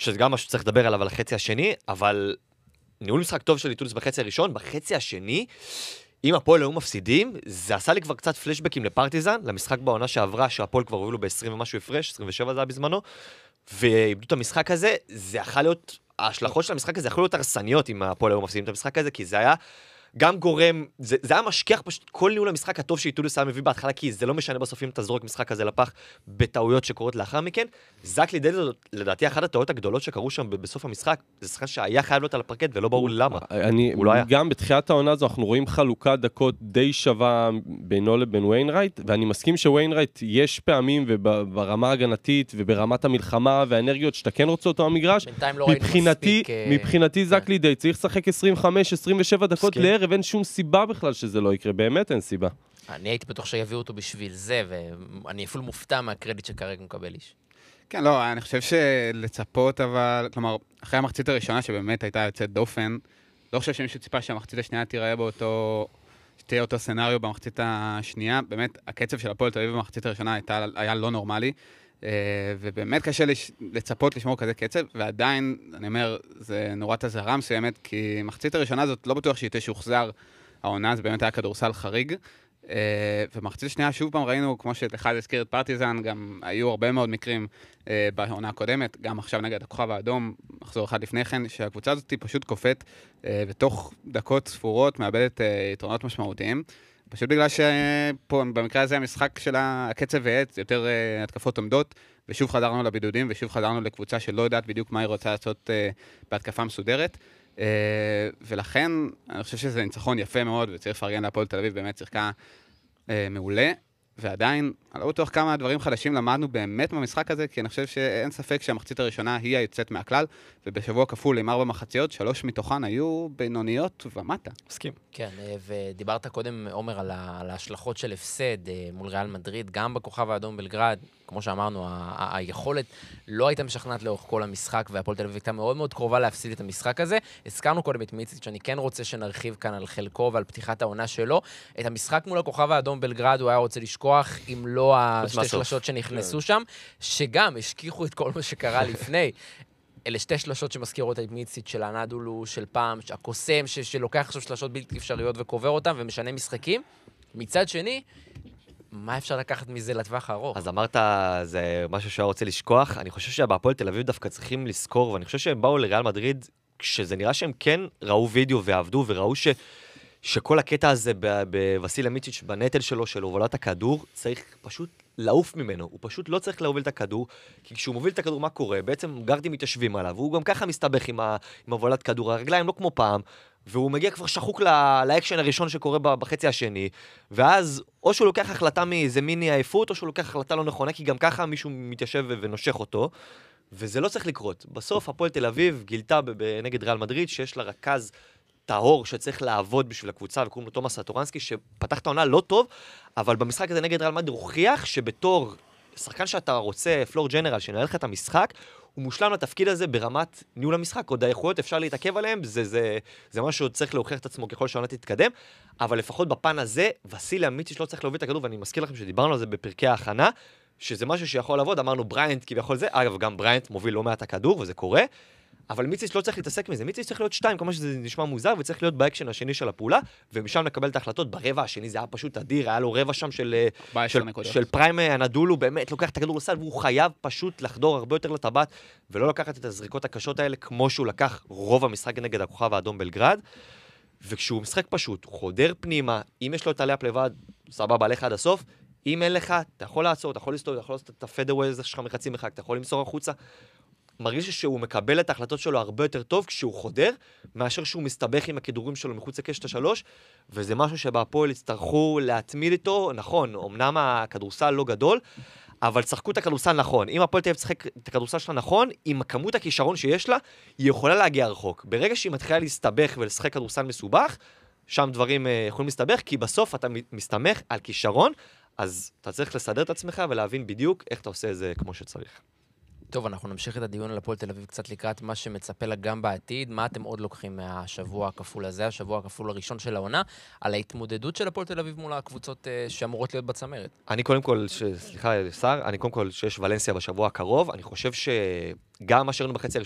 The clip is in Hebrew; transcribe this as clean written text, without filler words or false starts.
שזה גם משהו שצריך לדבר עליו על החצי השני, אבל ניהול משחק טוב של איטונס בחצי הראשון, בחצי השני, אם הפועל היו מפסידים, זה עשה לי כבר קצת פלשבקים לפרטיזן, למשחק בעונה שעברה, שהפועל כבר הובילו ב-20 ומשהו הפרש, 27 זה היה בזמנו, ואיבדו את המשחק הזה, זה יכול להיות, ההשלכות של המשחק הזה יכולו להיות הרסניות אם הפועל היו מפסידים את המשחק הזה, כי זה היה גם גורם, זה היה משכיח פשוט כל ניהול המשחק הטוב שאיטונס היה מביא בהתחלה, כי זה לא משנה בסוף אם אתה זורק משחק הזה לפח בטעויות שקורות לאחר מכן. זק לידל, לדעתי, אחת הטעויות הגדולות שקרו שם בסוף המשחק, זה שחקן שהיה חייב להיות על הפרקט ולא ברור למה. גם בתחילת העונה הזו אנחנו רואים חלוקת דקות די שווה בינו לבין ויינרייט, ואני מסכים שוויינרייט יש פעמים וברמה הגנתית וברמת המלחמה והאנרגיות שאתה כן רוצה אותו המגרש, מבחינתי זק לידל צריך לשחק 25-27 דקות לערב, אין שום סיבה בכלל שזה לא יקרה, באמת אין סיבה. אני הייתי בטוח שיביאו אותו בשביל זה, ואני אפילו מופתע מהקרדיט שכרגע מקבל איש. כן, לא, אני חושב שלצפות, אבל, כלומר, אחרי המחצית הראשונה שבאמת הייתה יוצאת דופן, לא חושב שמישהו ציפה שהמחצית השנייה תיראה שתהיה אותו סנריו במחצית השנייה, באמת, הקצב של הפועל תל אביב במחצית הראשונה היה לא נורמלי, ובאמת קשה לצפות לשמור כזה קצב, ועדיין, אני אומר, זה נורת הזהרה מסוימת, כי מחצית הראשונה הזאת לא בטוח שהיא תשוחזר, העונה זה באמת היה כדורסל חריג, ומחצית השנייה שוב פעם ראינו, כמו שאחד הזכיר את פרטיזן, גם היו הרבה מאוד מקרים בעונה הקודמת, גם עכשיו נגד הכוכב האדום, מחזור אחד לפני כן, שהקבוצה הזאת פשוט קופאת, ותוך דקות ספורות מאבדת יתרונות משמעותיים, פשוט בגלל שפה, במקרה הזה, המשחק של הקצב ועץ, יותר התקפות עומדות, ושוב חזרנו לבידודים, ושוב חזרנו לקבוצה שלא יודעת בדיוק מה היא רוצה לעשות בהתקפה מסודרת, ולכן אני חושב שזה ניצחון יפה מאוד, וצריך לפרגן להפועל תל אביב, באמת שיחקה מעולה, ועדיין, אני לא בטוח כמה דברים חדשים למדנו באמת במשחק הזה, כי אני חושב שאין ספק שהמחצית הראשונה היא היוצאת מהכלל, ובשבוע כפול עם 4 מחציות, 3 מתוכן היו בינוניות ומטה. מסכים. כן, ודיברת קודם, עומר, על ההשלכות של הפסד מול ריאל מדריד, גם בכוכב האדום בלגרד, כמו שאמרנו, היכולת לא הייתה משכנעת לאורך כל המשחק, והפועל תל אביב הייתה מאוד מאוד קרובה להפסיד את המשחק הזה. הזכרנו קודם את מיציץ', שאני כן רוצה שנרחיב כאן על חלקו ועל פתיחת העונה שלו. את המשחק מול הכוכב האדום בלגרד הוא היה רוצה לשכוח, אם לא השתי שלשות שנכנסו שם, שגם השכיחו את כל מה שקרה לפני. אלה שתי שלשות שמזכירות את מיציץ' של הנדולו, של פעם, הקוסם שלוקח עכשיו שלשות בלתי אפשריות וקובר אותם ומשנה משחקים. מצד שני, מה אפשר לקחת מזה לטווח הארוך? אז אמרת, זה משהו שהיה רוצה לשכוח. אני חושב שבהפועל תל אביב דווקא צריכים לזכור, ואני חושב שהם באו לריאל מדריד, כשזה נראה שהם כן ראו וידאו ועבדו, וראו שכל הקטע הזה בווסיליה מיציץ' בנטל שלו, של הובלת הכדור, צריך פשוט לעוף ממנו. הוא פשוט לא צריך להוביל את הכדור, כי כשהוא מוביל את הכדור, מה קורה? בעצם גרדים מתיישבים עליו, והוא גם ככה מסתבך עם הובלת כדור. הרגליים לא כמו פעם, והוא מגיע כבר שחוק לאקשן הראשון שקורה בחצי השני, ואז או שהוא לוקח החלטה מאיזה מיני עייפות, או שהוא לוקח החלטה לא נכונה, כי גם ככה מישהו מתיישב ונושך אותו, וזה לא צריך לקרות. בסוף הפועל תל אביב גילתה נגד ריאל מדריד, שיש לה רכז טהור שצריך לעבוד בשביל הקבוצה, וקוראים לו תומאס סטורנסקי, שפתח את העונה לא טוב, אבל במשחק הזה נגד ריאל מדריד הוכיח שבתור שחקן שאתה רוצה, פלור ג'נרל, שנהל לך את המשחק, הוא מושלם לתפקיד הזה ברמת ניהול המשחק, עוד האיכויות אפשר להתעכב עליהם, זה משהו שעוד צריך להוכיח את עצמו ככל שהעונה תתקדם, אבל לפחות בפן הזה, וסיליה מיציץ' לא צריך להוביל את הכדור, ואני מזכיר לכם שדיברנו על זה בפרקי ההכנה, שזה משהו שיכול לעבוד, אמרנו בריינט כביכול זה, אגב גם בריינט מוביל לא מעט הכדור, וזה קורה, אבל מיציץ' לא צריך להתעסק מזה, מיציץ' צריך להיות 2, כמו שזה נשמע מוזר, וצריך להיות באקשן השני של הפעולה, ומשם לקבל את ההחלטות. ברבע השני זה היה פשוט אדיר, היה לו רבע שם של פריים הנדולו, באמת לוקח את הכדור לסל, והוא חייב פשוט לחדור הרבה יותר לטבעת, ולא לקחת את הזריקות הקשות האלה, כמו שהוא לקח רוב המשחק נגד הכוכב האדום בלגרד, וכשהוא משחק פשוט, הוא חודר פנימה, אם יש לו את הלאפ לבד, סבבה, עליך עד הסוף, אם אין לך, אתה יכול לעצור, אתה יכול לסתור, אתה יכול לעשות את הפדרווי הזה שלך מחצי מרחק, אתה יכול למסור החוצה. מרגיש שהוא מקבל את ההחלטות שלו הרבה יותר טוב כשהוא חודר, מאשר שהוא מסתבך עם הכדורים שלו מחוץ לקשת השלוש, וזה משהו שבהפועל יצטרכו להתמיד איתו, נכון, אמנם הכדורסל לא גדול, אבל צחקו את הכדורסל נכון. אם הפועל תהיה לשחק את הכדורסל שלה נכון, עם כמות הכישרון שיש לה, היא יכולה להגיע רחוק. ברגע שהיא מתחילה להסתבך ולשחק כדורסל מסובך, שם דברים יכולים להסתבך, כי בסוף אתה מסתמך על כישרון, אז אתה צריך לסדר את עצמך ולהבין בדיוק איך אתה עושה את זה כמו שצריך. טוב, אנחנו נמשיך את הדיון על הפועל תל אביב קצת לקראת מה שמצפה לה גם בעתיד. מה אתם עוד לוקחים מהשבוע הכפול הזה, השבוע הכפול הראשון של העונה, על ההתמודדות של הפועל תל אביב מול הקבוצות שאמורות להיות בצמרת? אני קודם כל, סליחה, שר, אני קודם כל שיש ולנסיה בשבוע הקרוב, אני חושב שגם מה שראינו בחצי